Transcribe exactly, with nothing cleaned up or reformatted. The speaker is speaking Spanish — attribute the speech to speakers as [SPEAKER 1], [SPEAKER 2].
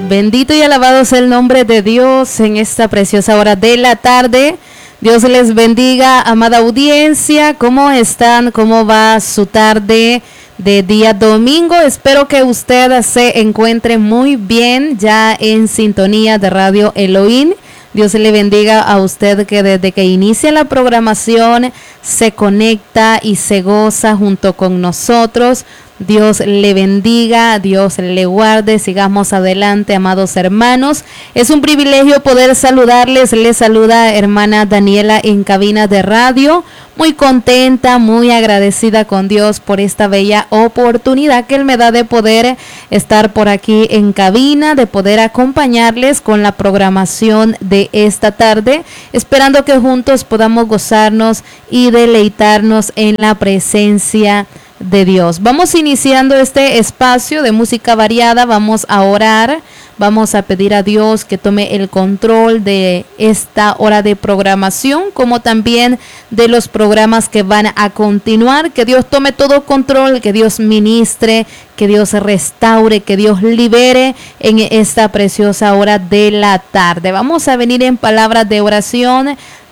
[SPEAKER 1] Bendito y alabado sea el nombre de Dios en esta preciosa hora de la tarde. Dios les bendiga, amada audiencia. ¿Cómo están? ¿Cómo va su tarde de día domingo? Espero que usted se encuentre muy bien ya en sintonía de Radio Elohim. Dios le bendiga a usted que desde que inicia la programación se conecta y se goza junto con nosotros. Dios le bendiga, Dios le guarde, sigamos adelante, amados hermanos. Es un privilegio poder saludarles, les saluda hermana Daniela en cabina de radio. Muy contenta, muy agradecida con Dios por esta bella oportunidad que Él me da de poder estar por aquí en cabina, de poder acompañarles con la programación de esta tarde, esperando que juntos podamos gozarnos y deleitarnos en la presencia de Dios. Vamos iniciando este espacio de música variada, vamos a orar, vamos a pedir a Dios que tome el control de esta hora de programación, como también de los programas que van a continuar, que Dios tome todo control, que Dios ministre, que Dios restaure, que Dios libere en esta preciosa hora de la tarde. Vamos a venir en palabras de oración